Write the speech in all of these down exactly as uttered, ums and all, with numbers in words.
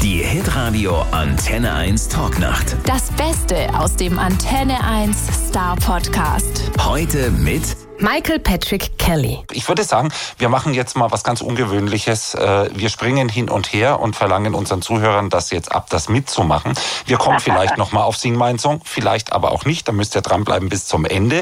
Die Hitradio Antenne eins Talknacht. Das Beste aus dem Antenne eins Star Podcast. Heute mit Michael Patrick Kelly. Ich würde sagen, wir machen jetzt mal was ganz Ungewöhnliches. Wir springen hin und her und verlangen unseren Zuhörern das jetzt ab, das mitzumachen. Wir kommen vielleicht nochmal auf Sing meinen Song, vielleicht aber auch nicht. Da müsst ihr dranbleiben bis zum Ende.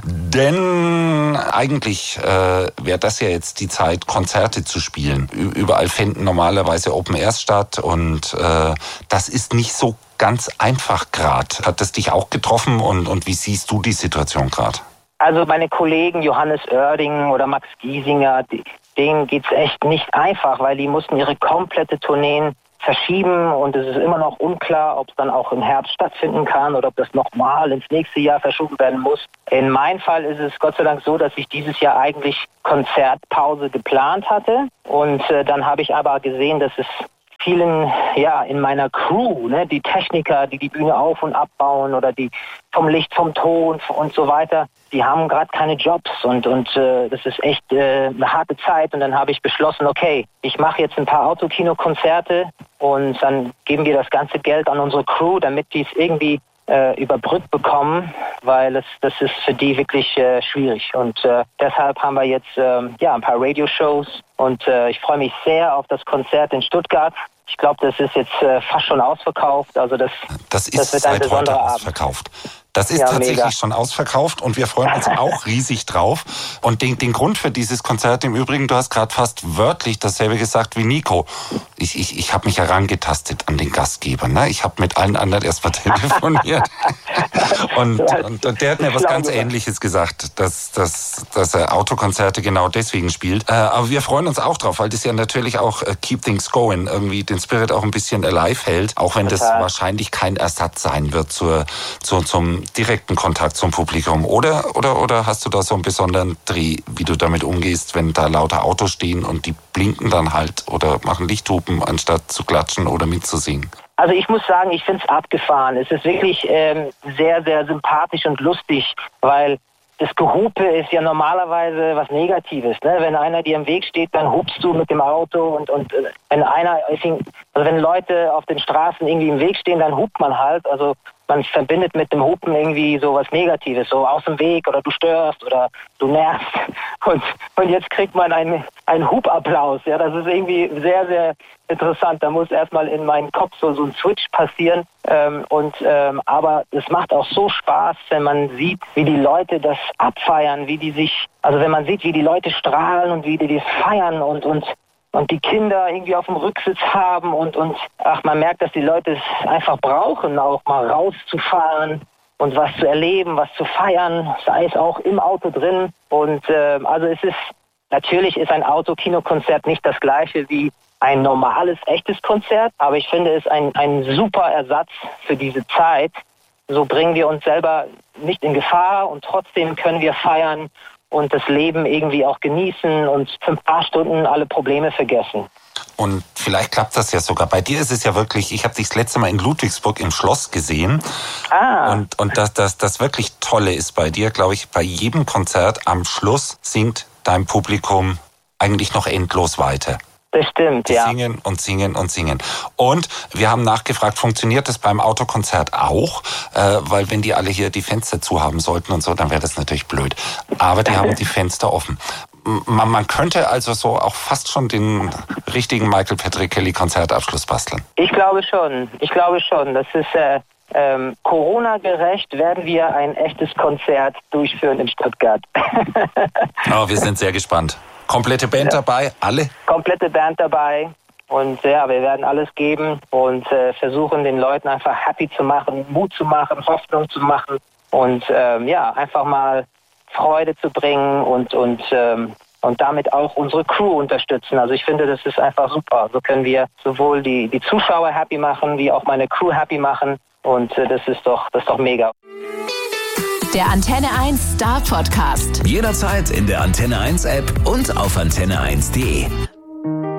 Denn eigentlich äh, wäre das ja jetzt die Zeit, Konzerte zu spielen. Überall finden normalerweise Open Airs statt und äh, das ist nicht so ganz einfach gerade. Hat das dich auch getroffen und, und wie siehst du die Situation gerade? Also meine Kollegen Johannes Oerding oder Max Giesinger, die, denen geht's echt nicht einfach, weil die mussten ihre komplette Tourneen verschieben und es ist immer noch unklar, ob es dann auch im Herbst stattfinden kann oder ob das nochmal ins nächste Jahr verschoben werden muss. In meinem Fall ist es Gott sei Dank so, dass ich dieses Jahr eigentlich Konzertpause geplant hatte und äh, dann habe ich aber gesehen, dass es vielen, ja, in meiner Crew, ne, die Techniker, die die Bühne auf- und abbauen oder die vom Licht, vom Ton und so weiter, die haben gerade keine Jobs und und äh, das ist echt äh, eine harte Zeit und dann habe ich beschlossen, okay, ich mache jetzt ein paar Autokino-Konzerte und dann geben wir das ganze Geld an unsere Crew, damit die es irgendwie äh, überbrückt bekommen, weil das das ist für die wirklich äh, schwierig und äh, deshalb haben wir jetzt äh, ja ein paar Radioshows und äh, ich freue mich sehr auf das Konzert in Stuttgart. Ich glaube, das ist jetzt äh, fast schon ausverkauft. Also das, das ist das wird ein seit besonderer heute Abend. ausverkauft. Das ist Ja, tatsächlich mega. schon ausverkauft und wir freuen uns auch riesig drauf. Und den, den Grund für dieses Konzert, im Übrigen, du hast gerade fast wörtlich dasselbe gesagt wie Nico. Ich, ich, ich habe mich herangetastet an den Gastgeber. Ne? Ich habe mit allen anderen erst mal telefoniert. und, und, und der hat mir was ganz Ähnliches gesagt, dass, dass, dass er Autokonzerte genau deswegen spielt. Äh, aber wir freuen uns auch drauf, weil das ja natürlich auch äh, Keep Things Going, irgendwie den Spirit auch ein bisschen alive hält, auch wenn das Total. wahrscheinlich kein Ersatz sein wird zur, zur, zum direkten Kontakt zum Publikum. Oder, oder, oder hast du da so einen besonderen Dreh, wie du damit umgehst, wenn da lauter Autos stehen und die blinken dann halt oder machen Lichthupen, anstatt zu klatschen oder mitzusingen? Also ich muss sagen, ich finde es abgefahren. Es ist wirklich ähm, sehr, sehr sympathisch und lustig, weil das Gehupe ist ja normalerweise was Negatives, ne? Wenn einer dir im Weg steht, dann hupst du mit dem Auto und und äh, wenn einer, also wenn Leute auf den Straßen irgendwie im Weg stehen, dann hupt man halt. Also man verbindet mit dem Hupen irgendwie so was Negatives, so aus dem Weg oder du störst oder du nervst. Und und jetzt kriegt man einen einen Hupapplaus. Ja, das ist irgendwie sehr, sehr interessant. Da muss erstmal in meinen Kopf so so ein Switch passieren. Ähm, und ähm, aber es macht auch so Spaß, wenn man sieht, wie die Leute das abfeiern, wie die sich, also wenn man sieht, wie die Leute strahlen und wie die das feiern und und und die Kinder irgendwie auf dem Rücksitz haben und und ach, man merkt, dass die Leute es einfach brauchen, auch mal rauszufahren und was zu erleben, was zu feiern, sei es auch im Auto drin. Und äh, also es ist, natürlich ist ein Autokinokonzert nicht das gleiche wie ein normales, echtes Konzert, aber ich finde es ein, ein super Ersatz für diese Zeit. So bringen wir uns selber nicht in Gefahr und trotzdem können wir feiern und das Leben irgendwie auch genießen und für ein paar Stunden alle Probleme vergessen. Und vielleicht klappt das ja sogar. Bei dir ist es ja wirklich, ich habe dich das letzte Mal in Ludwigsburg im Schloss gesehen. Ah. Und, und das, das, das wirklich Tolle ist bei dir, glaube ich, bei jedem Konzert am Schluss singt dein Publikum eigentlich noch endlos weiter. Das stimmt, Die ja. singen und singen und singen. Und wir haben nachgefragt, funktioniert das beim Autokonzert auch? Äh, weil wenn die alle hier die Fenster zu haben sollten und so, dann wäre das natürlich blöd. Aber die haben die Fenster offen. Man, man könnte also so auch fast schon den richtigen Michael Patrick Kelly Konzertabschluss basteln. Ich glaube schon, ich glaube schon. Das ist äh, ähm, Corona-gerecht, werden wir ein echtes Konzert durchführen in Stuttgart. Oh, wir sind sehr gespannt. Komplette Band ja. dabei, alle? Komplette Band dabei. Und ja, wir werden alles geben und äh, versuchen, den Leuten einfach happy zu machen, Mut zu machen, Hoffnung zu machen und ähm, ja, einfach mal Freude zu bringen und und ähm, und damit auch unsere Crew unterstützen. Also ich finde, das ist einfach super. So können wir sowohl die die Zuschauer happy machen, wie auch meine Crew happy machen und äh, das ist doch das ist doch mega. Der Antenne eins Star Podcast. jederzeit in der Antenne eins App und auf antenne eins punkt de.